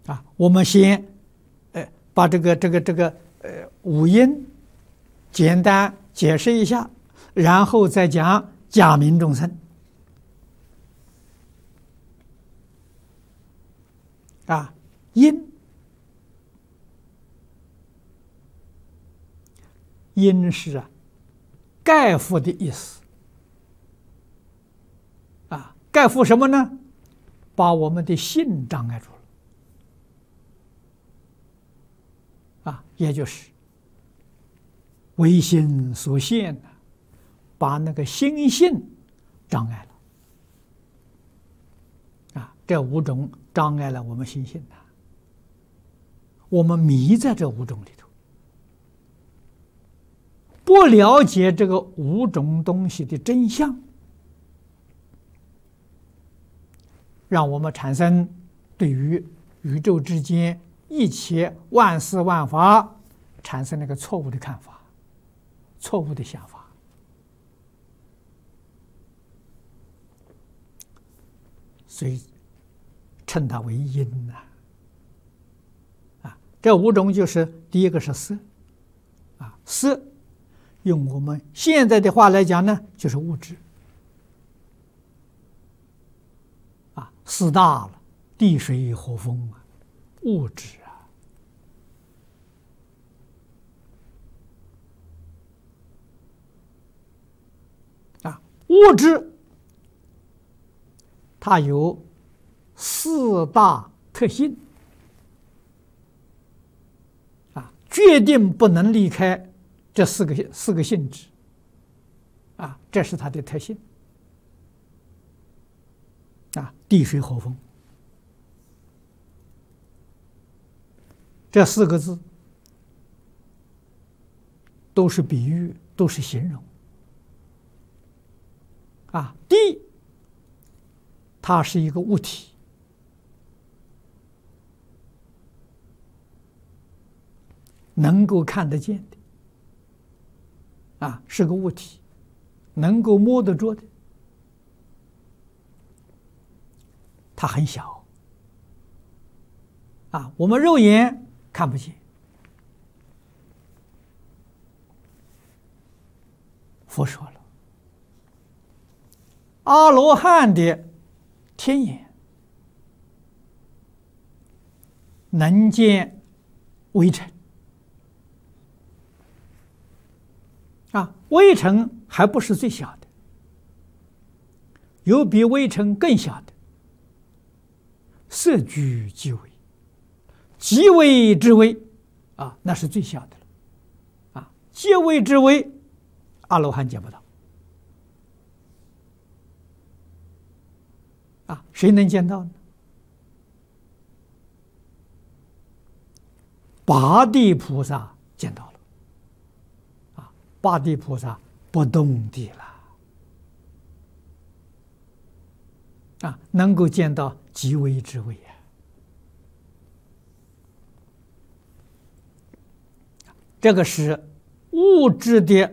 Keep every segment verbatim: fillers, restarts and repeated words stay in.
啊，我们先呃把这个这个这个呃五音简单解释一下，然后再讲假名众生。啊，音音是啊盖覆的意思。啊，盖覆什么呢？把我们的心障碍住了。啊，也就是唯心所现的，把那个心性障碍了。啊，这五种障碍了我们心性的，我们迷在这五种里头，不了解这个五种东西的真相，让我们产生对于宇宙之间一切万事万法产生了一个错误的看法，错误的想法。所以称它为因呐。啊，这五种就是第一个是色，啊，色用我们现在的话来讲呢，就是物质。啊，四大了，地水火风啊，物质啊。啊，物质它有四大特性，啊，决定不能离开这四个四个性质，啊，这是它的特性。啊，地水火风这四个字都是比喻，都是形容。啊，地它是一个物体，能够看得见的，啊，是个物体，能够摸得着的，它很小，啊，我们肉眼看不见。佛说了，阿罗汉的天眼能见微尘，啊，微尘还不是最小的，有比微尘更小的，色居极微，极微之微，啊，那是最小的了，啊，极微之微，阿罗汉见不到。啊，谁能见到呢？八地菩萨见到了，啊，八地菩萨不动地了，啊，能够见到极微之微啊。这个是物质的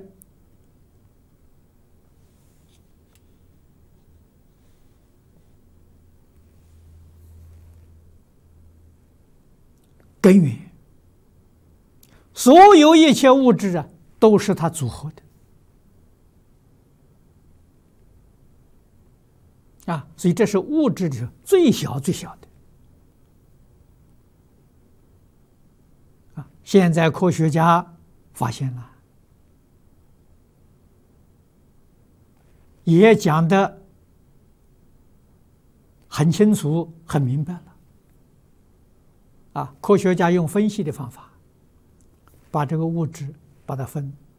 根源，所有一切物质啊，都是它组合的啊，所以这是物质的最小最小的啊。现在科学家发现了，也讲得很清楚、很明白了。啊，科学家用分析的方法，把这个物质把它分